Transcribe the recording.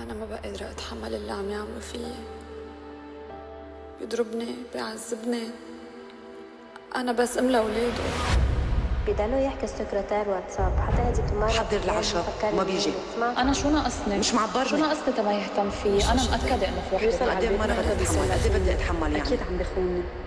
أنا ما بقى قادرة أتحمل اللي عم يعملوا فيي. بيضربني، بيعذبني. أنا بس أم لأولاده. بيضلوا يحكي سكرتير واتساب حتى هذه بتمرق. حضر العشاء وما بيجي. انا شو ناقصني؟ مش معبرني. شو ناقصني تما يهتم فيي؟ انا مأكدة انه في وحده قد ايه مرة بدي اتحمل، قد ايه بدي اتحمل يعني؟ أكيد عم بخونني.